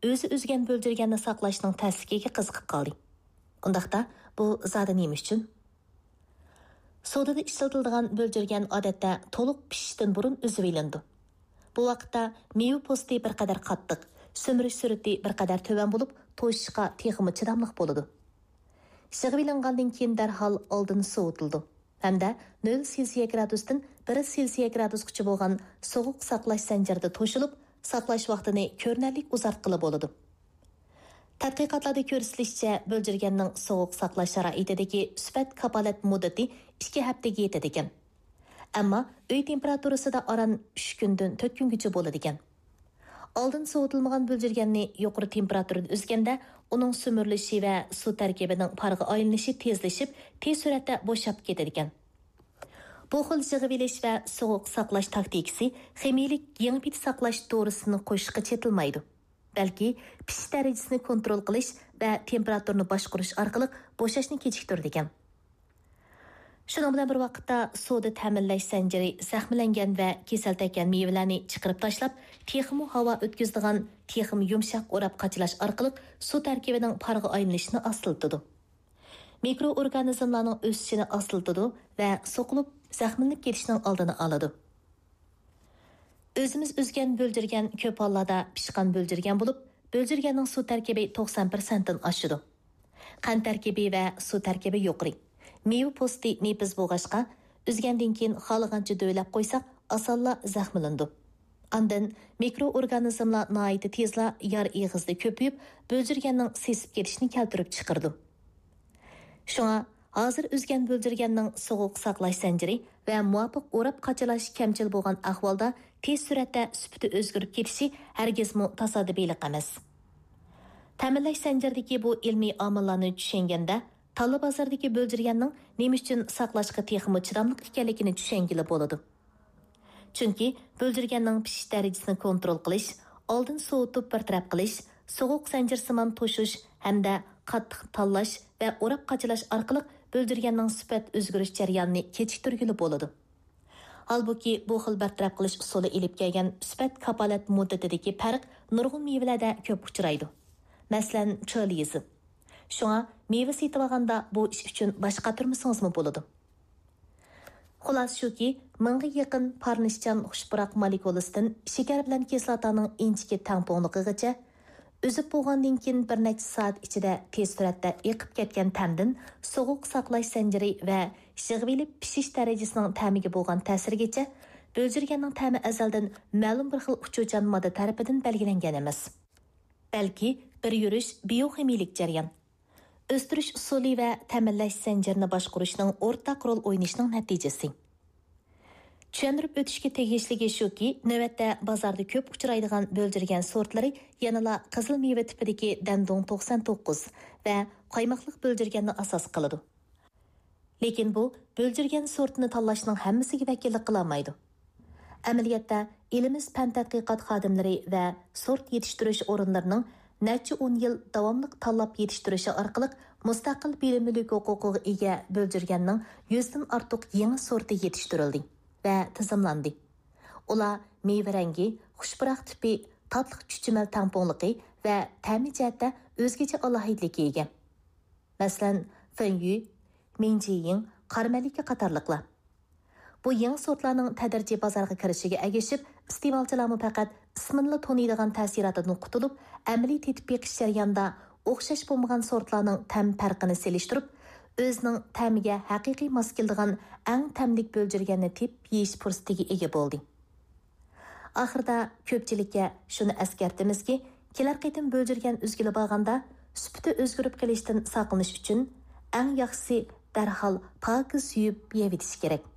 o'zi o'zgan bo'ljirganni saqlashning ta'siriga qiziqib qoldi. Undaqda bu zodi nima uchun? Sodada ishlatiladigan bo'ljirgan odatda to'liq pishishdan burun uzib olindi. Bu vaqtda meva po'sti bir qadar qattiq, sömürüş surati bir qadar tövan bo'lib, to'shishga texmi chidamliq bo'ladi. Ishig'i ilingandan keyin darhol oldin sovutildi. Hamda 0 Selsiya gradusdan 1 Selsiya gradusgacha bo'lgan sovuq saqlash zanjirida to'shilib, saqlash vaqtini ko'rinarli uzartqili bo'ladi. Tadqiqotlarda ko'rsatilishicha, bo'ljirganning sovuq saqlash sharoitidagi sifat kapolat muddati 2 haftaga yetadi ekan. Ammo uy temperaturasida oran 3 kundan 4 kungacha bo'ladi ekan. Oldin sovutilmagan bo'ljirganni yuqori temperaturada o'zganda, uning so'mirilishi va suv tarkibining parga aylanishi tezlashib, tez suratda bo'shab ketadi ekan. Bu xil yig'ilish va sovuq saqlash taktikasi ximiyalik yengpit saqlash to'g'risini qo'shishga chetilmaydi. Balki pishish darajasini kontrol qilish va temperaturani boshqarish orqali bo'shashni kechiktirdi ekan. Shuningdek bilan bir vaqtda suvda ta'minlash zanjiri zaxmlangan va kasal tekkan mevalarni chiqarib tashlab, texmi havo o'tkazadigan texmi yumshoq o'rab qachilash orqali suv tarkibining parga aylanishini asıltidi. Mikroorganizmlarning o'sishini asıltidi va so'qilib zaxmlanib ketishning oldini oladi. O'zimiz o'zgan bo'ljirgan ko'p hollarda pishgan bo'ljirgan bo'lib, bo'ljirganning suv tarkibi 90% dan oshadi. Qand tarkibi va suv tarkibi yuqori. Meva po'sti nepiz bo'lg'ashqa, o'zgandan keyin xohlagancha do'ylab qo'ysak, osonla zaxmlandi. Andan mikroorganizmlar nihoyat tezla yar eg'izda ko'payib, bo'ljirganning sesib ketishini keltirib chiqardi. Shunga hozir o'zgan bo'ljirganning sovuq saqlash zanjiri va muvofiq o'rab qachilash kamchil bo'lgan ahvolda tez suratda sifati o'zgarib ketishi hargizmi tasodifiylik emas. Ta'minlash zanjiridagi bu ilmiy omillarni tushunganda Talla bozordagi bo'ljirganning nima uchun saqlashga texmi chidamliq ekanligini tushungili bo'ladi. Chunki bo'ljirganning pishish darajasini kontrol qilish, oldin sovutib bir taraf qilish, sovuq zanjirsimon to'shish hamda qattiq tanlash va o'rab qachilash orqali bo'ljirganning sifat o'zgarish jarayonini kechiktirgili bo'ladi. Halbuki bu xil bartaraf qilish usuli ilib kelgan sifat kapolat muddatidagi farq nurg'un mevalarda ko'p uchraydi. Masalan, choliyizi. Shunga meva setib olganda bu ish uchun boshqa turmasingizmi bo'ladi. Xulosa shuki, mingga yaqin parnishchan xushpuroq molekulasidan shakar bilan kislotaning inchiki tamponligigacha o'zib bo'lgandan keyin bir necha soat ichida tez suratda eqib ketgan ta'mdan sovuq saqlash zanjiri va yig'ilib pishish darajasining ta'miga bo'lgan ta'sirigacha bo'ljirganning ta'mi azaldan ma'lum bir xil uchuvchan modda tarafidan belgilangan emas. Balki bir yurish bioximiyalik jarayon. O'stirish usuli va ta'minlash zanjirini boshqarishning o'rtaq rol o'ynashining natijasi. Tushuntirib o'tishga tegishligi shuki, navbatda bozorda ko'p uchraydigan bo'ljirgan sortlari yanala qizil meva tipidagi Dandong 99 va qaymoqliq bo'ljirganni asos qiladi. Lekin bu bo'ljirgan sortini tanlashning hammasiga vakillik qila olmaydi. Amaliyotda elimiz fan tadqiqot xodimlari va sort yetishtirish o'rinlarining necha 10 yil davomli tanlab yetishtirishi orqali mustaqil bilimlilik huquqiga ega bo'ljirganning 100 dan ortiq yangi sorti yetishtirildi va tizimlandi. Ular meva rangi, xushpuroq tipi, tatliq chuchimal tamponligi va ta'mi jihatda o'zgacha alohidlikka ega. Masalan, Fenyu, Minjiyin, Qarmalika qatorliqlar. Bu yangi sortlarning tadrijiy bozorga kirishiga ergashib, iste'molchilarning faqat ismini taniydigan ta'sirotdan qutulib, amaliy tatbiq jarayonida o'xshash bo'lmagan sortlarning ta'm farqini selishtirib, o'zining ta'miga haqiqiy mos keladigan eng ta'mlik bo'ljirganni tip yeyish fursatiga ega bo'ldi. Oxirida ko'pchilikka shuni eskartamizki, kelar qitim bo'ljirgan o'zgilib olganda, sifati o'zgarib qolishdan saqlanish uchun eng yaxshisi darhol pokiz yuvib yeyitish kerak.